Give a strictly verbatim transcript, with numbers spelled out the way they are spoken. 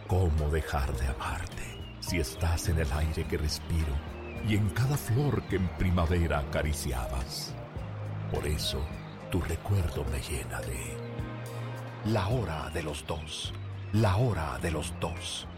¿Cómo dejar de amarte si estás en el aire que respiro y en cada flor que en primavera acariciabas? Por eso, tu recuerdo me llena de... La hora de los dos, la hora de los dos.